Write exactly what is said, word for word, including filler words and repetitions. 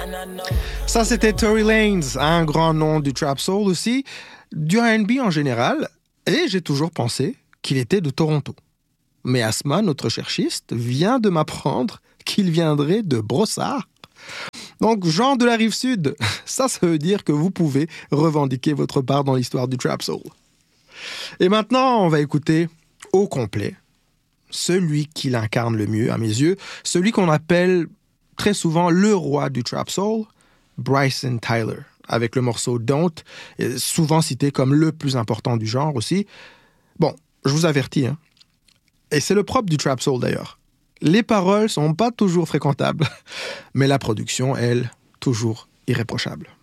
Ça, c'était Tory Lanez, un grand nom du trap soul aussi, du R and B en général, et j'ai toujours pensé qu'il était de Toronto. Mais Asma, notre cherchiste, vient de m'apprendre qu'il viendrait de Brossard. Donc, Jean de la Rive-Sud, ça, ça veut dire que vous pouvez revendiquer votre part dans l'histoire du trap soul. Et maintenant, on va écouter au complet celui qui l'incarne le mieux, à mes yeux, celui qu'on appelle très souvent le roi du trap soul, Bryson Tyler, avec le morceau Don't, souvent cité comme le plus important du genre aussi. Bon, je vous avertis, hein. Et c'est le propre du trap soul d'ailleurs. Les paroles sont pas toujours fréquentables, mais la production, elle, toujours irréprochable.